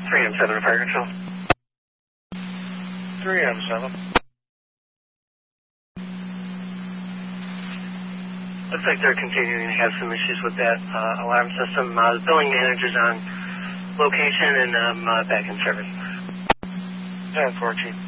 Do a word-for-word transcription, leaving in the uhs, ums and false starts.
three M seven, Fire Control. three M seven. Looks like they're continuing to have some issues with that uh, alarm system. Uh, the billing manager's on location and um, uh, back in service. ten fourteen.